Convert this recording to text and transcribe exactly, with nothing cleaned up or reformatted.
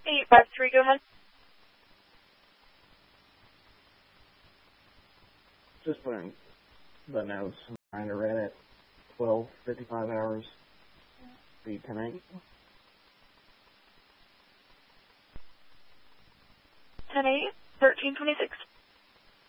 eight five three, go ahead. Just putting the notes. Trying to read it. twelve fifty-five hours. The ten eight. ten eight, thirteen twenty-six.